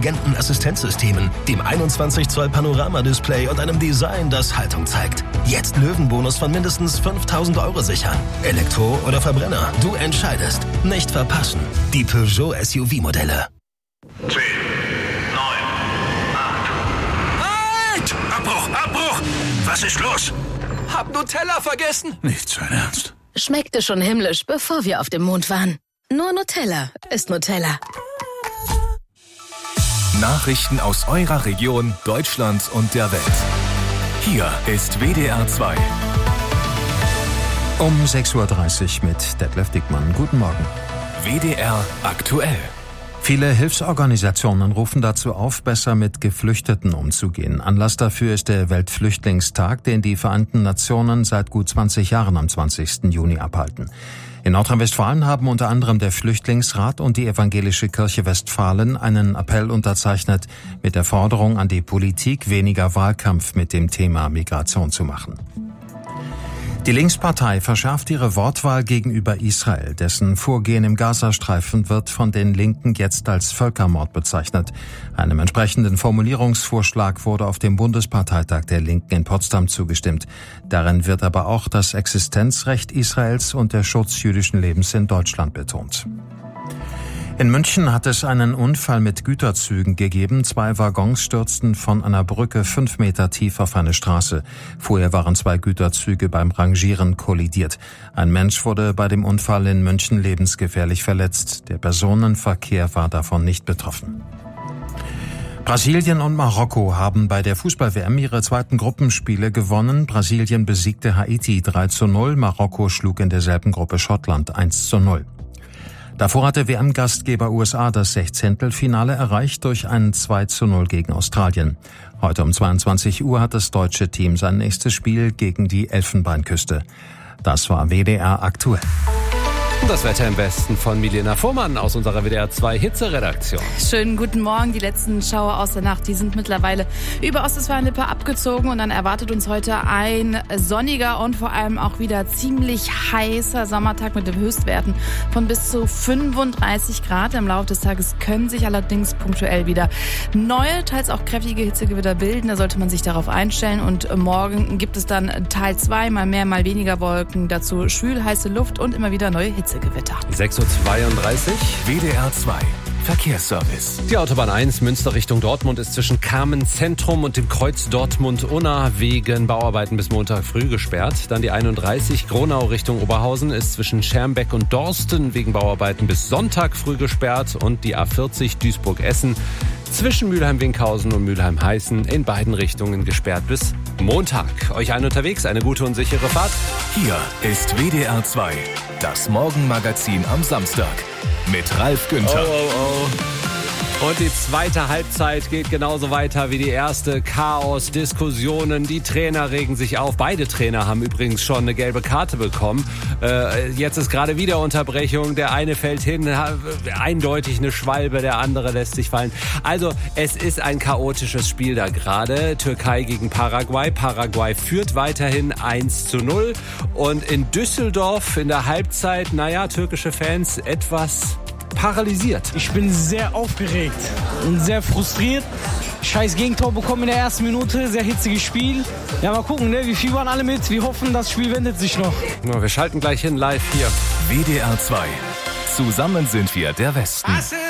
intelligenten Assistenzsystemen, dem 21 Zoll Panoramadisplay und einem Design, das Haltung zeigt. Jetzt Löwenbonus von mindestens 5.000 € sichern. Elektro oder Verbrenner, du entscheidest. Nicht verpassen. Die Peugeot SUV-Modelle. 10, 9, 8. Halt! Abbruch! Was ist los? Hab Nutella vergessen. Nicht sein Ernst. Schmeckte schon himmlisch, bevor wir auf dem Mond waren. Nur Nutella ist Nutella. Nachrichten aus eurer Region, Deutschland und der Welt. Hier ist WDR 2. Um 6.30 Uhr mit Detlef Dickmann. Guten Morgen. WDR aktuell. Viele Hilfsorganisationen rufen dazu auf, besser mit Geflüchteten umzugehen. Anlass dafür ist der Weltflüchtlingstag, den die Vereinten Nationen seit gut 20 Jahren am 20. Juni abhalten. In Nordrhein-Westfalen haben unter anderem der Flüchtlingsrat und die Evangelische Kirche Westfalen einen Appell unterzeichnet, mit der Forderung an die Politik, weniger Wahlkampf mit dem Thema Migration zu machen. Die Linkspartei verschärft ihre Wortwahl gegenüber Israel. Dessen Vorgehen im Gazastreifen wird von den Linken jetzt als Völkermord bezeichnet. Einem entsprechenden Formulierungsvorschlag wurde auf dem Bundesparteitag der Linken in Potsdam zugestimmt. Darin wird aber auch das Existenzrecht Israels und der Schutz jüdischen Lebens in Deutschland betont. In München hat es einen Unfall mit Güterzügen gegeben. 2 Waggons stürzten von einer Brücke 5 Meter tief auf eine Straße. Vorher waren 2 Güterzüge beim Rangieren kollidiert. Ein Mensch wurde bei dem Unfall in München lebensgefährlich verletzt. Der Personenverkehr war davon nicht betroffen. Brasilien und Marokko haben bei der Fußball-WM ihre zweiten Gruppenspiele gewonnen. Brasilien besiegte Haiti 3:0. Marokko schlug in derselben Gruppe Schottland 1:0. Davor hatte WM-Gastgeber USA das Sechzehntelfinale erreicht durch ein 2:0 gegen Australien. Heute um 22 Uhr hat das deutsche Team sein nächstes Spiel gegen die Elfenbeinküste. Das war WDR aktuell. Das Wetter im Westen von Milena Fuhrmann aus unserer WDR 2 Hitzeredaktion. Schönen guten Morgen. Die letzten Schauer aus der Nacht, die sind mittlerweile über Ostwestfalen-Lippe abgezogen und dann erwartet uns heute ein sonniger und vor allem auch wieder ziemlich heißer Sommertag mit den Höchstwerten von bis zu 35 Grad. Im Laufe des Tages können sich allerdings punktuell wieder neue, teils auch kräftige Hitzegewitter bilden. Da sollte man sich darauf einstellen und morgen gibt es dann Teil 2, mal mehr, mal weniger Wolken. Dazu schwül, heiße Luft und immer wieder neue Hitzegewitter. 6:32 Uhr. WDR 2. Verkehrsservice. Die Autobahn 1 Münster Richtung Dortmund ist zwischen Kamen Zentrum und dem Kreuz Dortmund-Unna wegen Bauarbeiten bis Montag früh gesperrt. Dann die 31 Gronau Richtung Oberhausen ist zwischen Schermbeck und Dorsten wegen Bauarbeiten bis Sonntag früh gesperrt. Und die A40 Duisburg-Essen zwischen Mülheim-Winkhausen und Mülheim-Heißen in beiden Richtungen gesperrt bis Montag. Euch allen unterwegs eine gute und sichere Fahrt. Hier ist WDR 2. Das Morgenmagazin am Samstag. Mit Ralf Günther. Und die zweite Halbzeit geht genauso weiter wie die erste. Chaos, Diskussionen, die Trainer regen sich auf. Beide Trainer haben übrigens schon eine gelbe Karte bekommen. Jetzt ist gerade wieder Unterbrechung. Der eine fällt hin, eindeutig eine Schwalbe, der andere lässt sich fallen. Also es ist ein chaotisches Spiel da gerade. Türkei gegen Paraguay. Paraguay führt weiterhin 1:0. Und in Düsseldorf in der Halbzeit, türkische Fans etwas paralysiert. Ich bin sehr aufgeregt und sehr frustriert. Scheiß Gegentor bekommen in der ersten Minute, sehr hitziges Spiel. Ja, mal gucken, wie viel waren alle mit? Wir hoffen, das Spiel wendet sich noch. Ja, wir schalten gleich hin, live hier. WDR 2. Zusammen sind wir der Westen.